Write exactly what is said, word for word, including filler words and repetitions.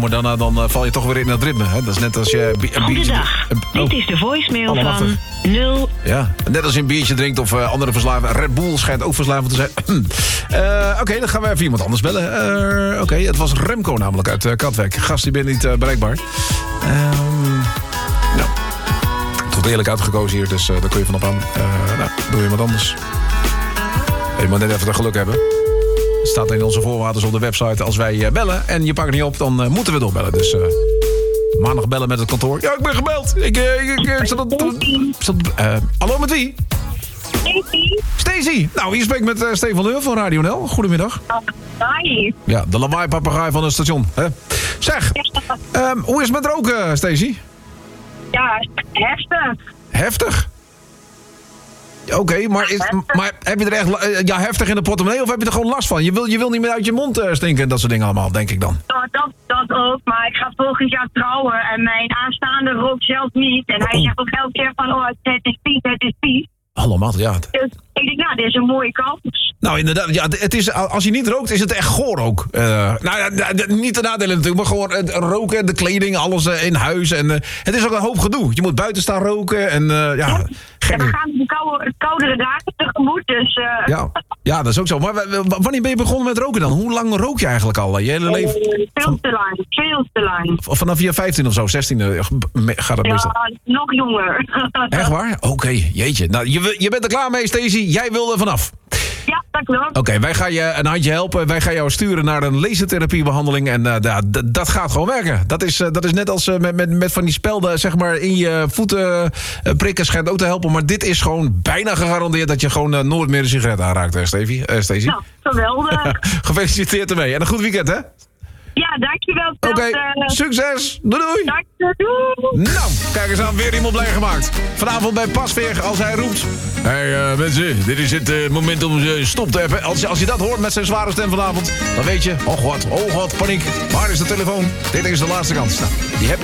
maar daarna dan, uh, val je toch weer in dat ritme. Hè? Dat is net als je een biertje... Goedendag, een, oh. dit is de voicemail Oh, van nul... Ja, net als je een biertje drinkt of uh, andere verslaving. Red Bull schijnt ook verslavend te zijn. uh, Oké, okay, dan gaan we even iemand anders bellen. Uh, Oké, okay, het was Remco namelijk uit uh, Katwijk. Gast, die bent niet uh, bereikbaar. Um, nou, het wordt eerlijk uitgekozen hier, dus uh, daar kun je van op aan. Uh, nou, doe je iemand anders. Je moet net even het geluk hebben. Het staat in onze voorwaarden op de website. Als wij uh, bellen en je pakt niet op, dan uh, moeten we doorbellen. Dus uh, maandag bellen met het kantoor. Ja, ik ben gebeld. Ik, uh, ik, ik, ik zat... zat uh, hallo, met wie? Stacey. Stacey. Nou, hier spreek ik met uh, Stefan Leur van Radio N L. Goedemiddag. Hi. Ja, de lawaai-papegaai van het station. Hè? Zeg, um, hoe is het met roken, Stacey? Ja, heftig. Heftig? Oké, okay, maar, is, maar heb je er echt ja, heftig in de portemonnee of heb je er gewoon last van? Je wil, je wil niet meer uit je mond uh, stinken en dat soort dingen allemaal, denk ik dan. Dat, dat, dat ook, maar ik ga volgend jaar trouwen en mijn aanstaande rookt zelf niet. En hij zegt ook elke keer van, oh, het is vies, het is vies. Allemaal, ja. Dus ik denk, nou, dit is een mooie kans. Nou, inderdaad, ja, het is, als je niet rookt, is het echt goor ook. Uh, nou ja, niet de nadelen natuurlijk, maar gewoon het roken, de kleding, alles uh, in huis. En uh, het is ook een hoop gedoe. Je moet buiten staan roken en uh, ja... Ja, gek. we gaan de koude, koudere dagen tegemoet, dus... Uh... Ja, ja, dat is ook zo. Maar w- wanneer ben je begonnen met roken dan? Hoe lang rook je eigenlijk al? Je hele leven? Uh, veel te lang, veel te lang. Vanaf je vijftien of zo, zestien gaat het meestal? Ja, nog jonger. Echt waar? Oké, okay, jeetje. Nou, je, je bent er klaar mee, Stacey. Jij wil er vanaf. Ja, dat klopt. Oké, okay, wij gaan je een handje helpen. Wij gaan jou sturen naar een lasertherapiebehandeling. En uh, d- d- dat gaat gewoon werken. Dat is, uh, dat is net als uh, met, met, met van die spelden zeg maar, in je voeten uh, prikken schijnt ook te helpen. Maar dit is gewoon bijna gegarandeerd dat je gewoon uh, nooit meer een sigaret aanraakt, uh, Stacey. Uh, Stacey. Nou, geweldig. Gefeliciteerd ermee. En een goed weekend, hè? Ja, dankjewel. Oké, okay, uh... succes. Doei doei. Dank je, doei. Nou, kijk eens aan, weer iemand blij gemaakt. Vanavond bij Pasveer, als hij roept... Hé hey, uh, mensen, dit is het uh, moment om uh, stop te hebben. Als je, als je dat hoort met zijn zware stem vanavond... dan weet je, oh god, oh god, paniek. Waar is de telefoon? Dit is de laatste kans. Nou, die heb je...